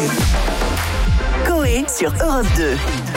Coé sur Europe 2.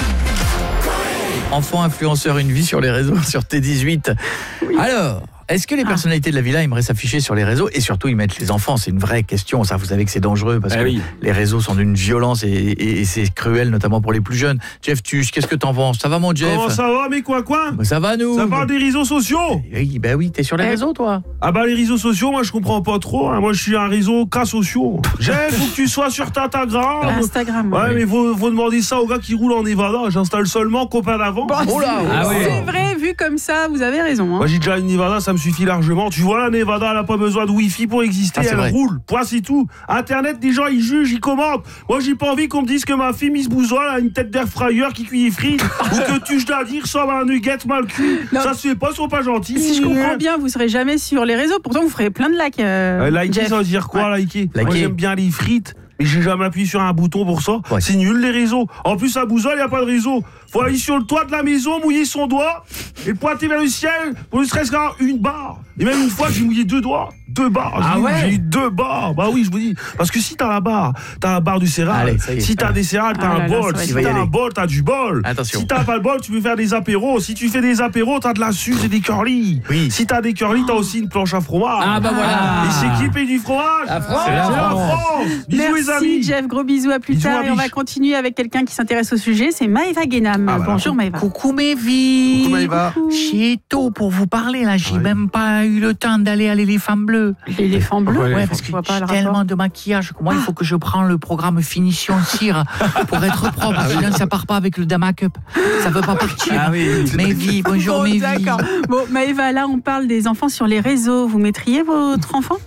Enfant influenceur, une vie sur les réseaux sur T18. Oui. Alors, est-ce que les personnalités de la villa aimeraient s'afficher sur les réseaux et surtout y mettre les enfants? C'est une vraie question. Ça, vous savez que c'est dangereux parce que les réseaux sont d'une violence et c'est cruel, notamment pour les plus jeunes. Jeff Tuch, qu'est-ce que t'en penses? Ça va, mon Jeff? Comment ça va, mais quoi Ça va, nous? Ça parle des réseaux sociaux? Oui, oui, t'es sur les réseaux, toi? Ah bah, les réseaux sociaux, moi, je comprends pas trop. Hein. Moi, je suis un réseau cas sociaux. Jeff, faut que tu sois sur Instagram. Ouais, mais faut demander ça aux gars qui roulent en Nevada. J'installe seulement copain d'avant. Oh là, c'est vrai, vu comme ça, vous avez raison. Hein. Moi, j'ai déjà une Nevada, ça me suffit largement. Tu vois, la Nevada, elle a pas besoin de Wi-Fi pour exister, elle roule. Point, c'est tout. Internet, des gens, ils jugent, ils commentent. Moi, j'ai pas envie qu'on me dise que ma fille Miss Bouzoil a une tête d'air fryer qui cuit les frites ou que tu je dire ressemble à un nugget mal cuit. Non. Ça se fait pas, ils sont pas gentils. Si je comprends bien, vous serez jamais sur les réseaux. Pourtant, vous ferez plein de likes. Liker, ça veut dire quoi, liker? Moi, j'aime bien les frites. Mais j'ai jamais appuyé sur un bouton pour ça. Ouais. C'est nul, les réseaux. En plus, à Bouzoil, il n'y a pas de réseau. Faut aller sur le toit de la maison, mouiller son doigt et pointer vers le ciel pour ne serait-ce qu'une barre. Et même une fois, j'ai mouillé 2 doigts. 2 barres. J'ai eu 2 barres. Bah oui, je vous dis. Parce que si t'as la barre du céréal. Si t'as des céréales, t'as un bol. Si t'as un bol, t'as du bol. Attention. Si t'as pas le bol, tu peux faire des apéros. Si tu fais des apéros, t'as de la suze et des curly. Oui. Si t'as des curly, t'as aussi une planche à fromage. Ah bah voilà. Et c'est qui paye du fromage? La France. C'est la France. Bisous les amis. Merci Jeff, gros bisous, à plus tard. Et on va continuer avec quelqu'un qui s'intéresse au sujet, c'est Maëva Guénam. Bonjour Maëva. Coucou Mévi. Coucou Maëva. J'ai tôt pour vous parler là, j'ai même pas eu le temps d'aller à l'éléphant bleu. L'éléphant bleu? Ouais, parce que j'ai tellement de maquillage que moi il faut que je prenne le programme Finition Cire pour être propre, sinon ça part pas avec le Damacup. Ça veut pas partir. Mévi, bonjour Mévi. D'accord. Bon Maëva, là on parle des enfants sur les réseaux. Vous mettriez votre enfant?